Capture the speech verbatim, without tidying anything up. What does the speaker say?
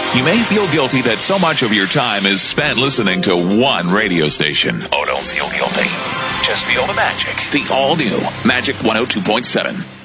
You may feel guilty that so much of your time is spent listening to one radio station. Oh, don't feel guilty. Just feel the magic. The all-new Magic one oh two point seven.